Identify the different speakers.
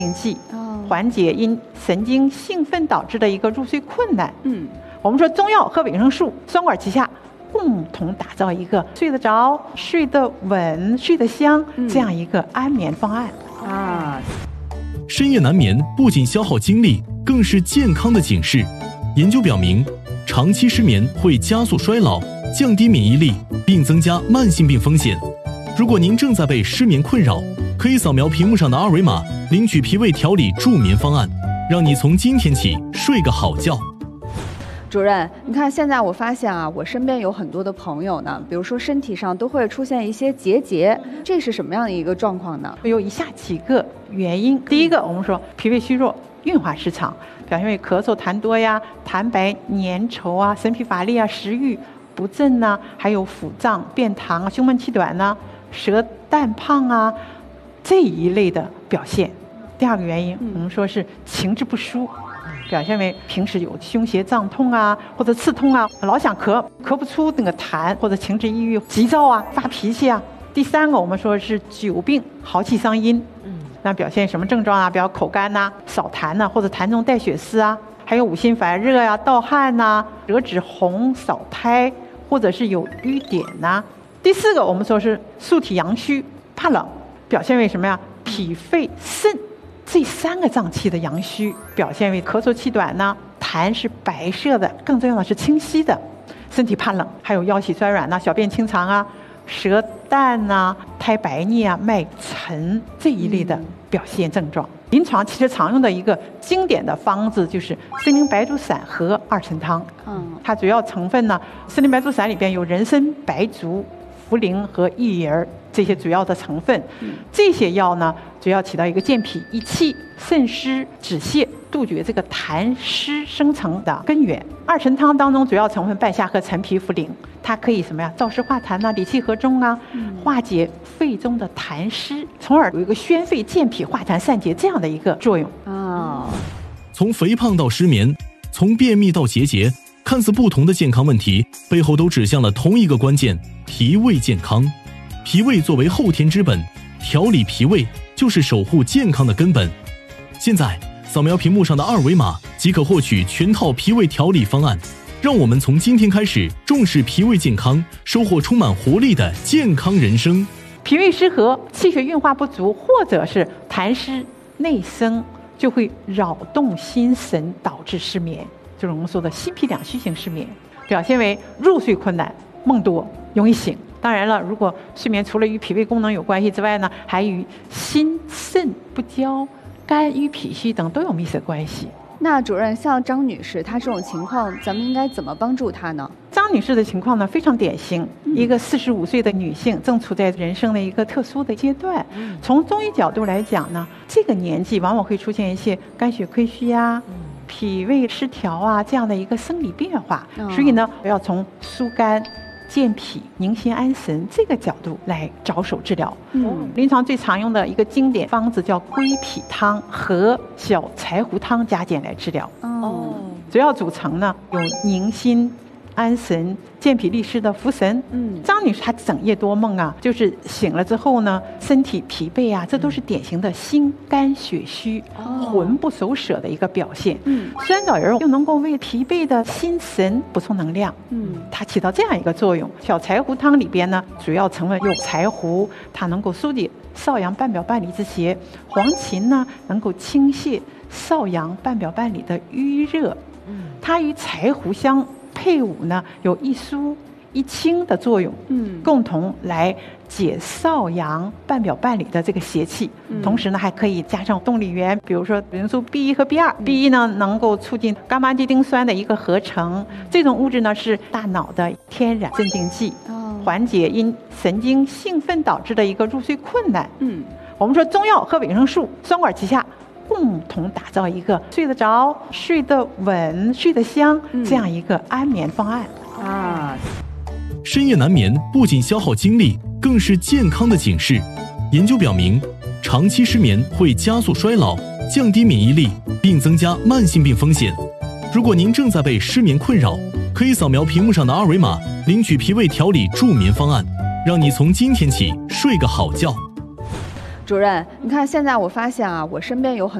Speaker 1: 剂，缓解因神经兴奋导致的一个入睡困难。我们说中药和维生素双管齐下，共同打造一个睡得着、睡得稳、睡得香这样一个安眠方案
Speaker 2: 深夜难眠不仅消耗精力，更是健康的警示。研究表明，长期失眠会加速衰老，降低免疫力，并增加慢性病风险。如果您正在被失眠困扰，可以扫描屏幕上的二维码，领取脾胃调理助眠方案，让你从今天起睡个好觉。
Speaker 3: 主任，你看现在我发现啊，我身边有很多的朋友呢，比如说身体上都会出现一些结节，这是什么样的一个状况呢？
Speaker 1: 有以下几个原因。第一个，我们说脾胃虚弱、运化失常，表现为咳嗽痰多呀、痰白粘稠啊、神疲乏力啊、食欲不振呐，还有腹胀、便溏啊、胸闷气短呐、舌淡胖啊这一类的表现。第二个原因，我们说是情志不舒，表现为平时有胸胁胀痛啊，或者刺痛啊，老想咳不出那个痰，或者情志抑郁、急躁啊、发脾气啊。第三个，我们说是久病豪气伤阴，那表现什么症状啊？比较口干呐、少痰呐，或者痰中带血丝啊，还有五心烦热呀、盗汗呐、舌质红、少苔，或者是有瘀点呐。第四个，我们说是素体阳虚、怕冷，表现为什么呀？脾肺肾这三个脏器的阳虚，表现为咳嗽气短呢，痰是白色的，更重要的是清晰的，身体怕冷，还有腰膝酸软呐、小便清长啊、舌淡呐、苔白腻啊、脉沉这一类的表现症状。临床其实常用的一个经典的方子就是参苓白术散和二陈汤。它主要成分呢，参苓白术散里边有人参、白术、茯苓和薏仁这些主要的成分。这些药呢，主要起到一个健脾益气、渗湿止泻、杜绝这个痰湿生成的根源。二陈汤当中主要成分半夏和陈皮、茯苓，它可以什么呀？燥湿化痰呐、理气和中啊，化解肺中的痰湿，从而有一个宣肺健脾化痰散结这样的一个作用。
Speaker 2: 从肥胖到失眠，从便秘到结节，看似不同的健康问题，背后都指向了同一个关键：脾胃健康。脾胃作为后天之本，调理脾胃就是守护健康的根本。现在扫描屏幕上的二维码即可获取全套脾胃调理方案，让我们从今天开始重视脾胃健康，收获充满活力的健康人生。
Speaker 1: 脾胃失和、气血运化不足，或者是痰湿内生，就会扰动心神，导致失眠，就是我们说的心脾两虚型失眠，表现为入睡困难、梦多、容易醒。当然了，如果睡眠除了与脾胃功能有关系之外呢，还与心肾不交、肝郁脾虚等都有密切关系。
Speaker 3: 那主任，像张女士她这种情况，咱们应该怎么帮助她呢？
Speaker 1: 张女士的情况呢非常典型，一个45岁的女性，正处在人生的一个特殊的阶段。从中医角度来讲呢，这个年纪往往会出现一些肝血亏虚啊、脾胃失调啊这样的一个生理变化，所以呢，要从疏肝、健脾、宁心安神这个角度来着手治疗。临床最常用的一个经典方子叫归脾汤和小柴胡汤加减来治疗。主要组成呢有宁心安神、健脾利湿的茯神。张女士她整夜多梦啊，就是醒了之后呢，身体疲惫啊，这都是典型的心肝血虚、魂不守舍的一个表现。酸枣仁又能够为疲惫的心神补充能量。它起到这样一个作用。小柴胡汤里边呢，主要成分有柴胡，它能够疏解少阳半表半里之邪；黄芩呢，能够清泻少阳半表半里的瘀热。它与柴胡相配伍呢，有一疏一清的作用，共同来解少阳半表半里的这个邪气。同时呢，还可以加上动力源，比如说维生素 B1 和 B2。B1 呢，能够促进伽马地丁酸的一个合成，这种物质呢是大脑的天然镇静剂，缓解因神经兴奋导致的一个入睡困难。我们说中药和维生素双管齐下，共同打造一个睡得着、睡得稳、睡得香这样一个安眠方案。
Speaker 2: 深夜难眠不仅消耗精力，更是健康的警示。研究表明，长期失眠会加速衰老，降低免疫力，并增加慢性病风险。如果您正在被失眠困扰，可以扫描屏幕上的二维码，领取脾胃调理助眠方案，让你从今天起睡个好觉。
Speaker 3: 主任，你看现在我发现啊，我身边有很